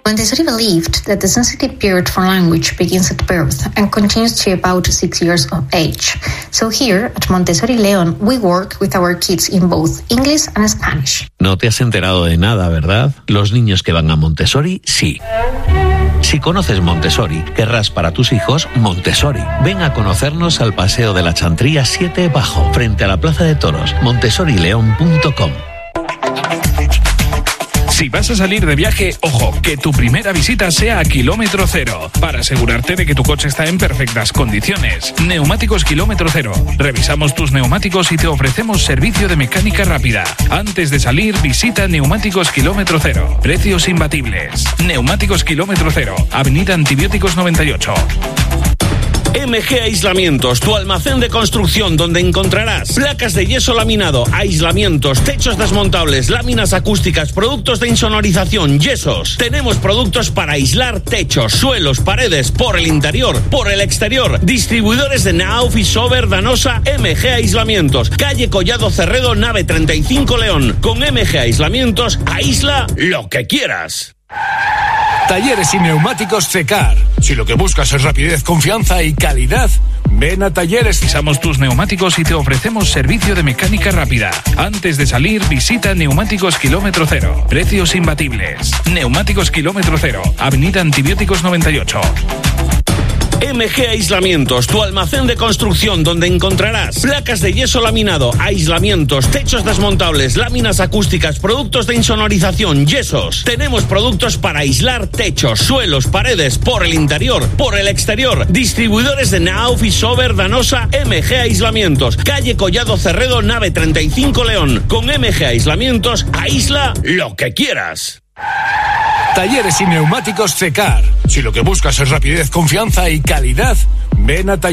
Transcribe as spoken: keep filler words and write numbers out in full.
Montessori believed that the sensitive period for language begins at birth and continues to about six years of age. So here at Montessori León, we work with our kids in both English and Spanish. No te has enterado de nada, ¿verdad? Los niños que van a Montessori, sí. Si conoces Montessori, querrás para tus hijos Montessori. Ven a conocernos al Paseo de la Chantría siete Bajo, frente a la Plaza de Toros, montessori león punto com. Si vas a salir de viaje, ojo, que tu primera visita sea a kilómetro cero, para asegurarte de que tu coche está en perfectas condiciones. Neumáticos Kilómetro Cero. Revisamos tus neumáticos y te ofrecemos servicio de mecánica rápida. Antes de salir, visita Neumáticos Kilómetro Cero. Precios imbatibles. Neumáticos Kilómetro Cero. Avenida Antibióticos noventa y ocho. M G Aislamientos, tu almacén de construcción donde encontrarás placas de yeso laminado, aislamientos, techos desmontables, láminas acústicas, productos de insonorización, yesos. Tenemos productos para aislar techos, suelos, paredes, por el interior, por el exterior. Distribuidores de Nauf y Sober, Danosa, M G Aislamientos. Calle Collado Cerredo, nave treinta y cinco León. Con M G Aislamientos, aísla lo que quieras. Talleres y neumáticos Cecar. Si lo que buscas es rapidez, confianza y calidad, ven a Talleres. Revisamos tus neumáticos y te ofrecemos servicio de mecánica rápida. Antes de salir, visita Neumáticos Kilómetro Cero. Precios imbatibles. Neumáticos Kilómetro Cero. Avenida Antibióticos noventa y ocho. M G Aislamientos, tu almacén de construcción donde encontrarás placas de yeso laminado, aislamientos, techos desmontables, láminas acústicas, productos de insonorización, yesos. Tenemos productos para aislar techos, suelos, paredes, por el interior, por el exterior. Distribuidores de Nauf y Sober, Danosa, M G Aislamientos. Calle Collado Cerredo, nave treinta y cinco León. Con M G Aislamientos, aísla lo que quieras. Talleres y neumáticos Cecar. Si lo que buscas es rapidez, confianza y calidad, ven a Talleres.